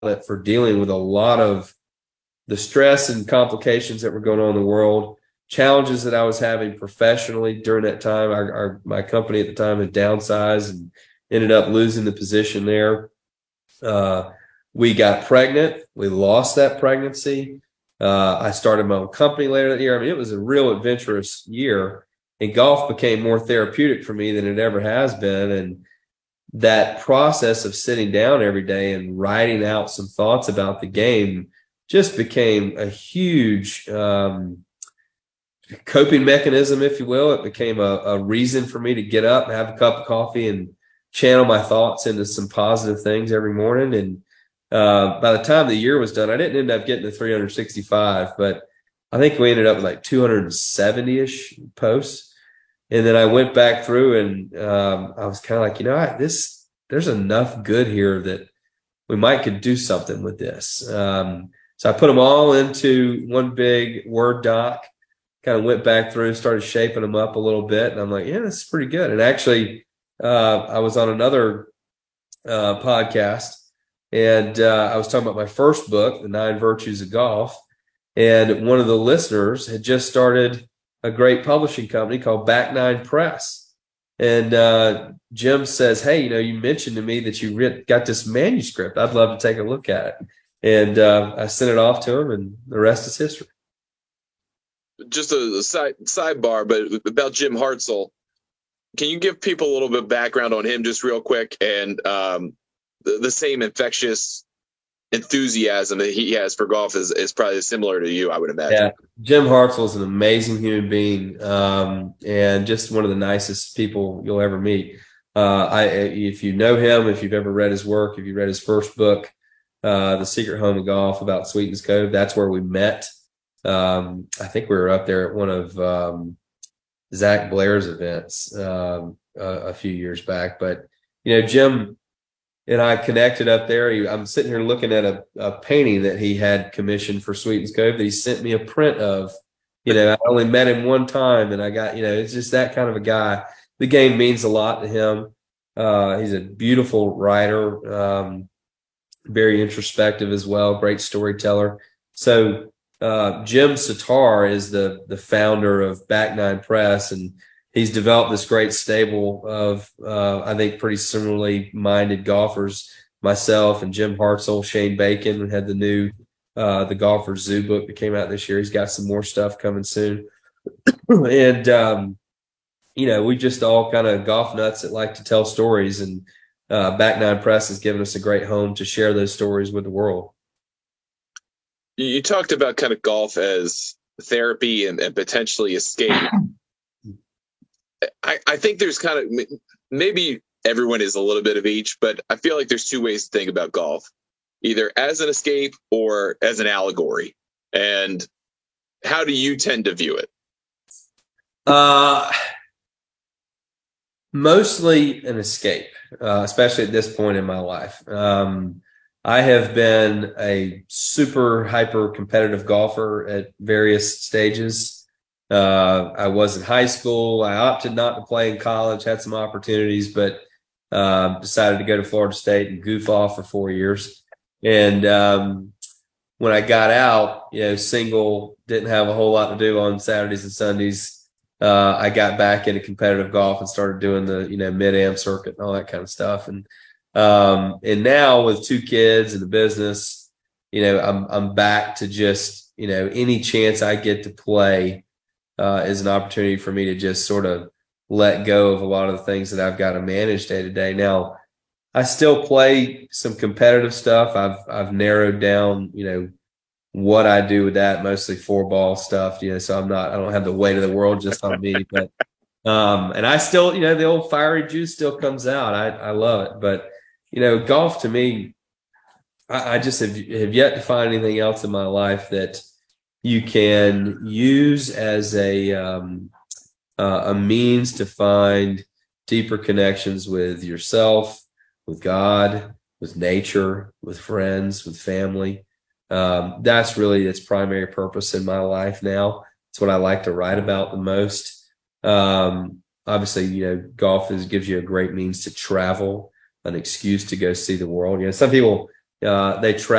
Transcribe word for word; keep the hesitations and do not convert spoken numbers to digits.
outlet for dealing with a lot of the stress and complications that were going on in the world, challenges that I was having professionally during that time. Our, our my company at the time had downsized and ended up losing the position there. Uh, we got pregnant. We lost that pregnancy. Uh, I started my own company later that year. I mean, it was a real adventurous year, and golf became more therapeutic for me than it ever has been. And that process of sitting down every day and writing out some thoughts about the game just became a huge um, coping mechanism, if you will. It became a, a reason for me to get up and have a cup of coffee and channel my thoughts into some positive things every morning. And uh, by the time the year was done, I didn't end up getting to three hundred sixty-five, but I think we ended up with like two hundred seventy-ish posts. And then I went back through and um, I was kind of like, you know, I, this, there's enough good here that we might could do something with this. Um, so I put them all into one big Word doc, kind of went back through, started shaping them up a little bit. And I'm like, yeah, this is pretty good. And actually, uh, I was on another uh, podcast, and uh, I was talking about my first book, The Nine Virtues of Golf. And one of the listeners had just started a great publishing company called Back Nine Press. And uh, Jim says, hey, you know, you mentioned to me that you re- got this manuscript. I'd love to take a look at it. And uh, I sent it off to him, and the rest is history. Just a, a side sidebar, but about Jim Hartzell, can you give people a little bit of background on him just real quick, and um, the, the same infectious enthusiasm that he has for golf is, is probably similar to you, I would imagine. Yeah, Jim Hartzell is an amazing human being, um, and just one of the nicest people you'll ever meet. Uh, I, if you know him, if you've ever read his work, if you read his first book, uh, The Secret Home of Golf, about Sweetens Cove, that's where we met. Um, I think we were up there at one of um, Zach Blair's events um, a, a few years back. But, you know, Jim and I connected up there. He, I'm sitting here looking at a, a painting that he had commissioned for Sweetens Cove that he sent me a print of. You know, I only met him one time, and I got, you know, it's just that kind of a guy. The game means a lot to him. Uh, he's a beautiful writer, um, very introspective as well, great storyteller. So uh, Jim Sitar is the the founder of Back Nine Press, and he's developed this great stable of, uh, I think, pretty similarly minded golfers. Myself and Jim Hartzell, Shane Bacon had the new uh, The Golfer's Zoo book that came out this year. He's got some more stuff coming soon. and, um, you know, we just all kind of golf nuts that like to tell stories. And uh, Back Nine Press has given us a great home to share those stories with the world. You talked about kind of golf as therapy and, and potentially escape. I, I think there's kind of, maybe everyone is a little bit of each, but I feel like there's two ways to think about golf, either as an escape or as an allegory. And how do you tend to view it? Uh, mostly an escape, uh, especially at this point in my life. Um, I have been a super hyper competitive golfer at various stages. Uh, I was in high school. I opted not to play in college, had some opportunities, but uh, decided to go to Florida State and goof off for four years. And um, when I got out, you know, single, didn't have a whole lot to do on Saturdays and Sundays. Uh, I got back into competitive golf and started doing the, you know, mid-am circuit and all that kind of stuff. And um, and now with two kids and the business, you know, I'm I'm back to just, you know, any chance I get to play Uh, is an opportunity for me to just sort of let go of a lot of the things that I've got to manage day to day. Now, I still play some competitive stuff. I've I've narrowed down, you know, what I do with that, mostly four ball stuff. You know, so I'm not, I don't have the weight of the world just on me. But um, and I still, you know, the old fiery juice still comes out. I I love it. But you know, golf to me, I, I just have have yet to find anything else in my life that you can use as a um, uh, a means to find deeper connections with yourself, with God, with nature, with friends, with family. Um, that's really its primary purpose in my life now. It's what I like to write about the most. Um, obviously, you know, golf is, gives you a great means to travel, an excuse to go see the world. You know, some people Uh, they travel.